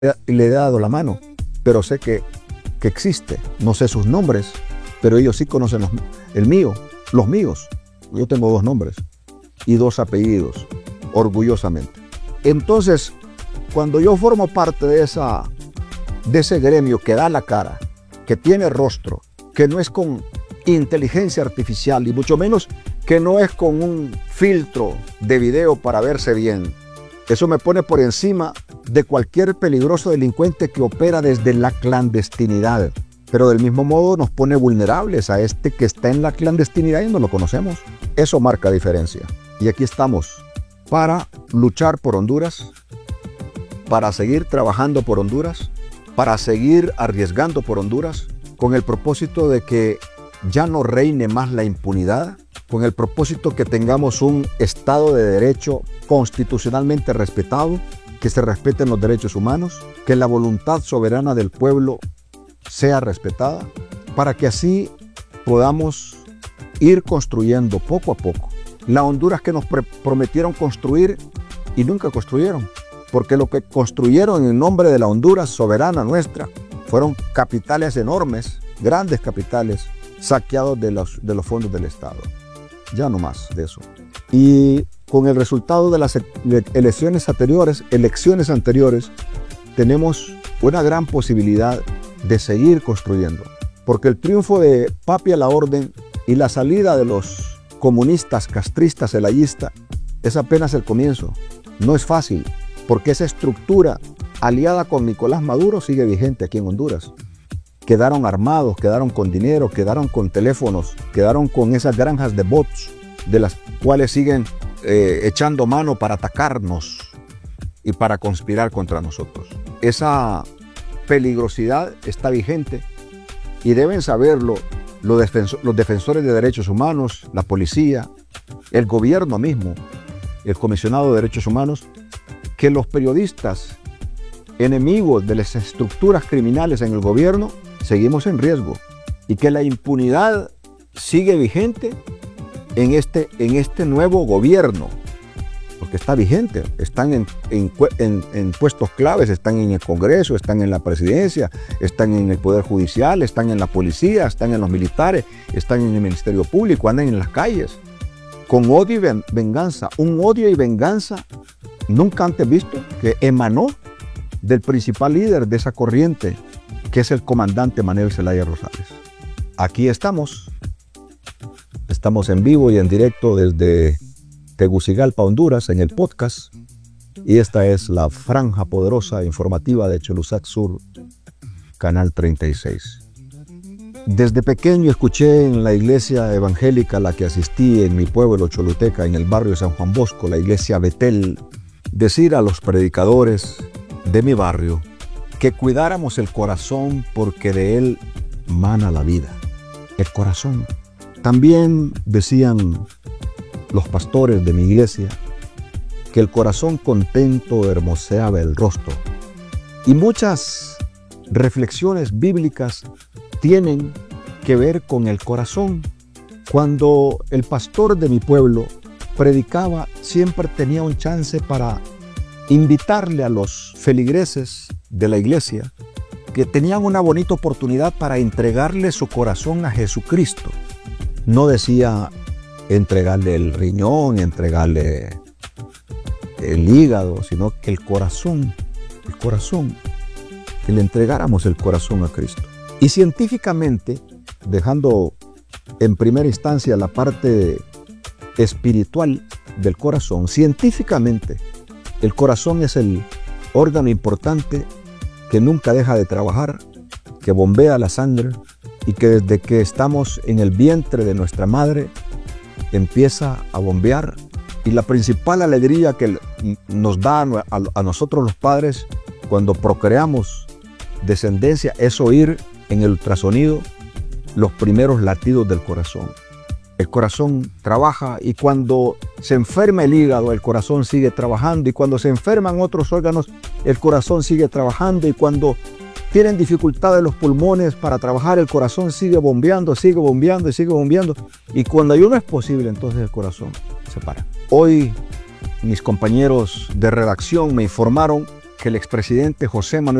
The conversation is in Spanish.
le he dado la mano, pero sé que existe. No sé sus nombres, pero ellos sí conocen el mío, los míos. Yo tengo 2 nombres y 2 apellidos, orgullosamente. Entonces, cuando yo formo parte de ese gremio que da la cara, que tiene rostro, que no es con inteligencia artificial y mucho menos que no es con un filtro de video para verse bien, eso me pone por encima de cualquier peligroso delincuente que opera desde la clandestinidad. Pero del mismo modo nos pone vulnerables a este que está en la clandestinidad y no lo conocemos. Eso marca diferencia. Y aquí estamos para luchar por Honduras, para seguir trabajando por Honduras, para seguir arriesgando por Honduras, con el propósito de que ya no reine más la impunidad, con el propósito que tengamos un Estado de Derecho constitucionalmente respetado, que se respeten los derechos humanos, que la voluntad soberana del pueblo sea respetada, para que así podamos ir construyendo poco a poco la Honduras que nos prometieron construir y nunca construyeron, porque lo que construyeron en nombre de la Honduras soberana nuestra fueron capitales enormes, grandes capitales, saqueados de los fondos del Estado. Ya no más de eso. Y con el resultado de las elecciones anteriores, tenemos una gran posibilidad de seguir construyendo. Porque el triunfo de Papi a la orden y la salida de los comunistas, castristas, celayistas, es apenas el comienzo. No es fácil, porque esa estructura aliada con Nicolás Maduro sigue vigente aquí en Honduras. Quedaron armados, quedaron con dinero, quedaron con teléfonos, quedaron con esas granjas de bots, de las cuales siguen echando mano para atacarnos y para conspirar contra nosotros. Esa peligrosidad está vigente y deben saberlo los defensores de derechos humanos, la policía, el gobierno mismo, el comisionado de derechos humanos, que los periodistas, enemigos de las estructuras criminales en el gobierno, seguimos en riesgo y que la impunidad sigue vigente en este nuevo gobierno, porque está vigente. Están en puestos claves, están en el Congreso, están en la presidencia, están en el Poder Judicial, están en la policía, están en los militares, están en el Ministerio Público, andan en las calles, con odio y venganza. Un odio y venganza nunca antes visto, que emanó del principal líder de esa corriente, que es el comandante Manuel Zelaya Rosales. Aquí estamos en vivo y en directo desde Tegucigalpa, Honduras, en el podcast, y esta es la franja poderosa informativa de Cholusac Sur, Canal 36. Desde pequeño escuché en la iglesia evangélica a la que asistí en mi pueblo Choluteca, en el barrio San Juan Bosco, la iglesia Betel, decir a los predicadores de mi barrio que cuidáramos el corazón porque de él mana la vida. El corazón. También decían los pastores de mi iglesia que el corazón contento hermoseaba el rostro. Y muchas reflexiones bíblicas tienen que ver con el corazón. Cuando el pastor de mi pueblo predicaba, siempre tenía un chance para invitarle a los feligreses de la iglesia que tenían una bonita oportunidad para entregarle su corazón a Jesucristo. No decía entregarle el riñón, entregarle el hígado, sino que el corazón, que le entregáramos el corazón a Cristo. Y científicamente, dejando en primera instancia la parte espiritual del corazón, científicamente el corazón es el órgano importante que nunca deja de trabajar, que bombea la sangre y que desde que estamos en el vientre de nuestra madre empieza a bombear. Y la principal alegría que nos da a nosotros los padres cuando procreamos descendencia es oír en el ultrasonido los primeros latidos del corazón. El corazón trabaja y cuando se enferma el hígado, el corazón sigue trabajando, y cuando se enferman otros órganos, el corazón sigue trabajando, y cuando tienen dificultades los pulmones para trabajar, el corazón sigue bombeando, sigue bombeando y sigue bombeando. Y cuando ayuno es posible, entonces el corazón se para. Hoy mis compañeros de redacción me informaron que el expresidente José Manuel